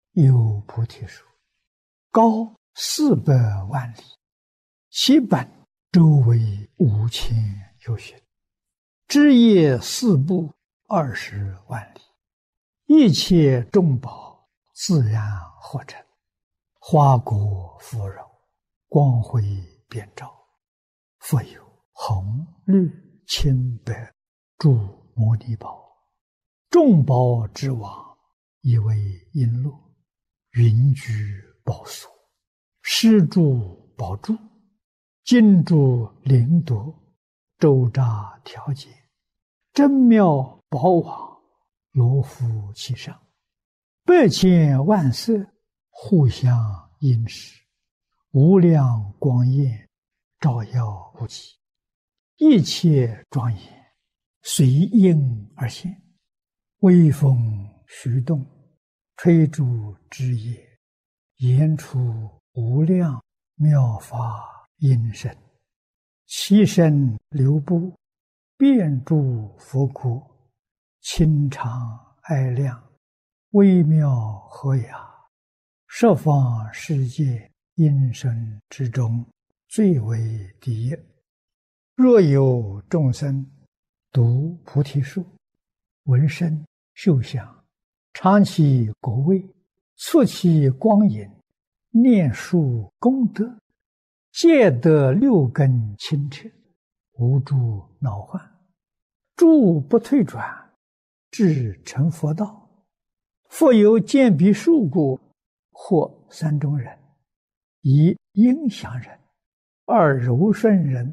有菩提树，高400万里，其本周围5000由旬，枝叶四部20万里，一切众宝自然合成，花果芙蓉，光辉遍照。复有红绿青白诸摩尼宝，众宝之王，以为璎珞，云居宝所，施诸宝柱，金珠灵夺，周匝调节，真妙宝网，罗浮其上，100千万色，互相映饰，无量光焰，照耀不极，一切庄严，随应而现，微风徐动，吹逐枝叶，言出无量妙法音声，其声流布，遍诸佛国，清长哀亮，微妙和雅，十方世界音声之中，最为第一。若有众生读菩提树，闻声嗅香，尝其果味，触其光影，念树功德，皆得6根清澈，无诸恼患，诸不退转，至成佛道。复有见彼树故，或3种人：一应祥人，2柔顺人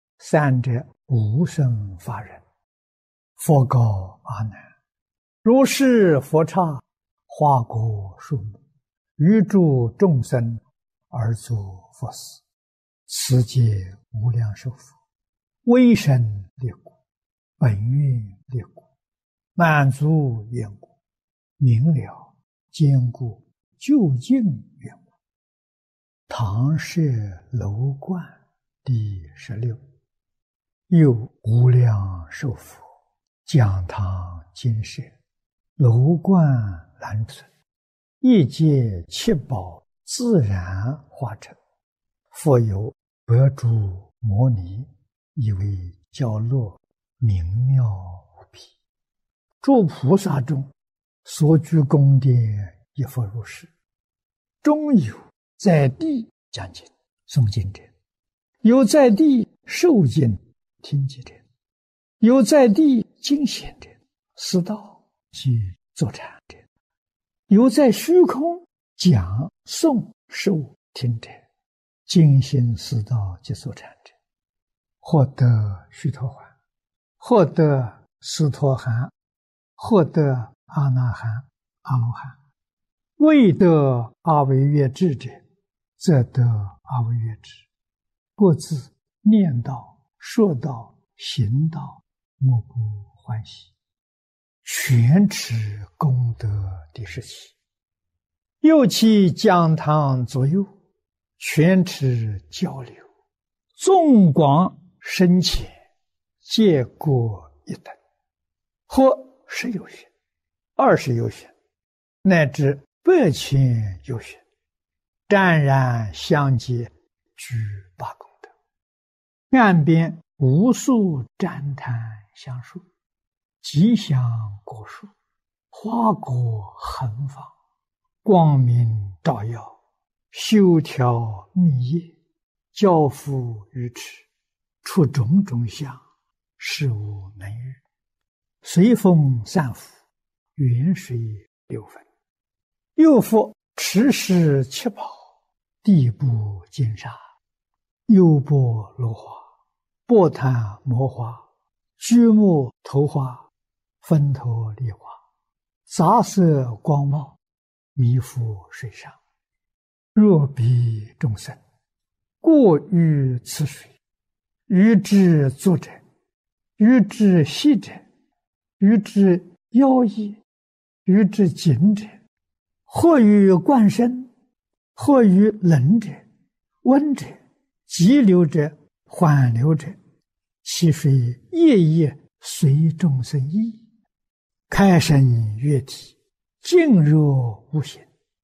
，3者无生法人。佛告阿难：如是佛刹，花果树木，于诸众生而作佛事，此皆无量寿佛，威神力故，本愿力故，满足愿故，明了坚固究竟愿故。唐舍楼观第16。又无量寿佛，讲堂金舍，楼观栏存，一界七宝自然化成，复有100诸摩尼，以为交落，明妙无比。诸菩萨中，所居宫殿亦复如是。中有在地讲经诵经者，有在地受经听经者，有在地经显者，思道及坐禅者，有在虚空讲诵受听者，精心思道及坐禅者，获得须陀洹，获得斯陀含，获得阿那含、阿罗汉。未得阿惟越致者，则得阿惟越致。各自念道、说道、行道，莫不欢喜，全持功德第17。又其讲堂左右，全持交流，纵广深浅，皆各一等，或10由旬、20由旬，乃至100千由旬，湛然相接，具8功德。岸边无数旃檀香树，吉祥果树，花果横放，光明照耀，修条密叶，交付于池，出种种相，事无能喻。随风散伏，远水流分。又复持世七宝，地部金沙，优波罗花，波檀摩花，居木头花，分头梨花，杂色光茂，弥覆水上。若彼众生过于此水，于之坐者，于之息者，于之腰翼，于之颈者，或于冠身，或于冷者、温者、急流者、缓流者，其水夜夜随众生意，开生悦体，静若无形，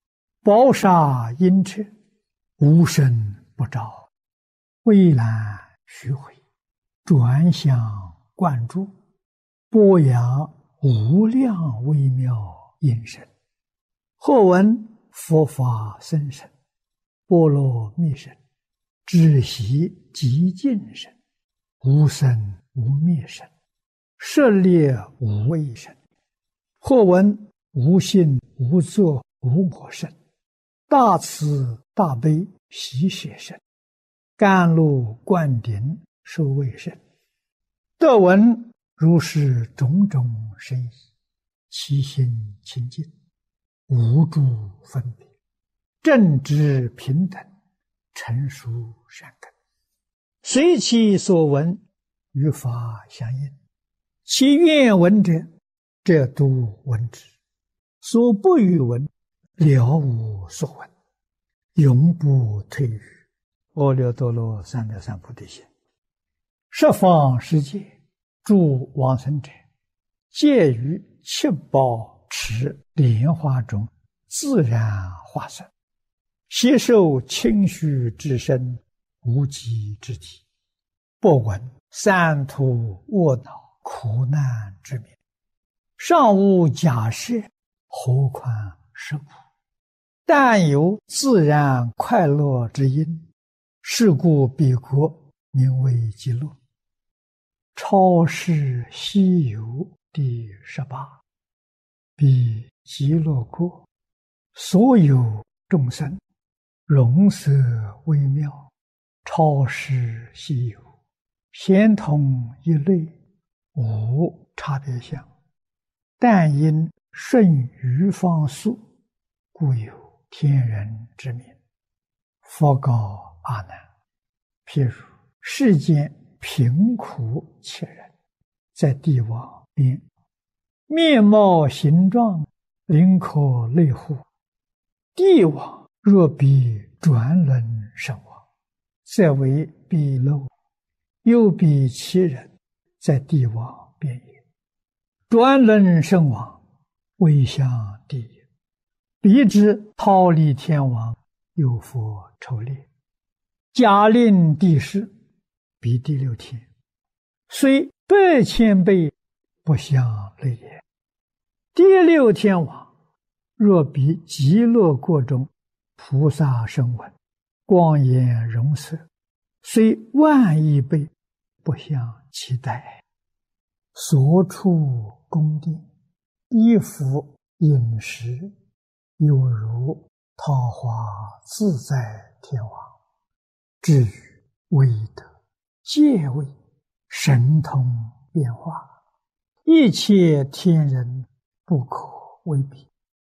宝刹阴彻，无声不照，蔚蓝虚回，转向灌注，播扬无量微妙音声。或闻佛法僧声，波罗蜜声，知悉极尽声，无生无灭声，舍猎无畏声。或闻无性无作无我声，大慈大悲喜舍声，甘露灌顶受卫声。得闻如是种种声意，其心清净，无诸分别，正知平等，成熟善根，随其所闻，与法相应。其愿闻者，则度闻之；所不与闻，了无所闻，永不退于阿耨多罗三藐三菩提心。十方世界诸往生者，皆于七宝池莲花中自然化身，悉受清虚之身，无极之体，不闻三途卧恼苦难之名，尚无假设，何况是苦？但有自然快乐之因，是故彼国名为极乐。超世西游第18。彼极乐国，所有众生，容色微妙，超世西游，咸同一类，无差别相。但因顺于方速，故有天人之名。佛告阿难：譬如世间贫苦切人，在地网边，面貌形状，灵可类乎？地网若比转轮身亡，则为彼漏；又比其人，在地网边也。转轮身亡，未向地也。彼之逃离天网，有佛抽猎，假令地势，彼第6天，虽100,000倍，不相类也。第6天网，若比极乐国中菩萨声闻，光颜容色，虽10000亿倍，不相期待。所处宫殿，衣服饮食，有如桃花自在天王。至于威德、戒位、神通变化，一切天人不可为比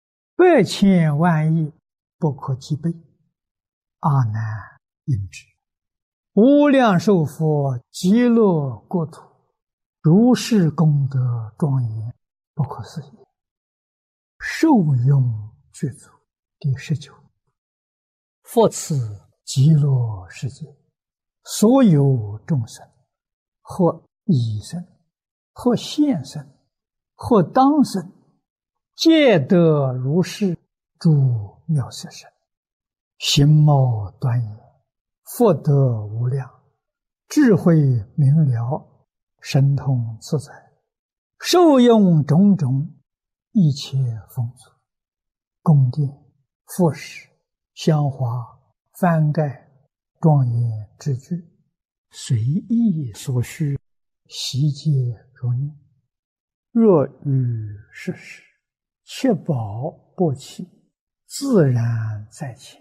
，100,000万亿不可计备。阿难应知，无量寿佛极乐国土，如是功德庄严，不可思议。受用具足第19。复次极乐世界，所有众生，或已生，或现生，或当生，皆得如是诸妙色身，形貌端严，福德无量，智慧明了，神通自在，受用种种一切丰足，宫殿、服饰、香花、幡盖、庄严之具，随意所需，悉皆如念。若于世时，七宝不弃，自然在前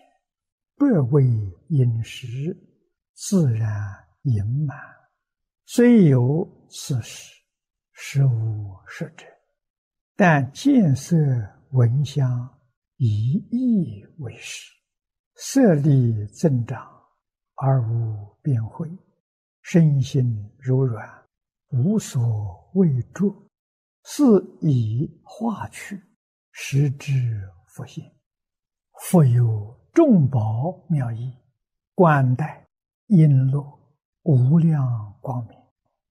，8位饮食，自然盈满。虽有此时，实无实者，但见色闻香，以意为实，色力增长，而无边慧，身心柔软，无所畏著，是以化去，实之复现。复有众宝妙义，冠带璎珞，无量光明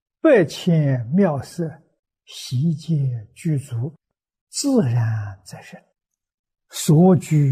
，100,000妙色，悉皆具足，自然在身，所居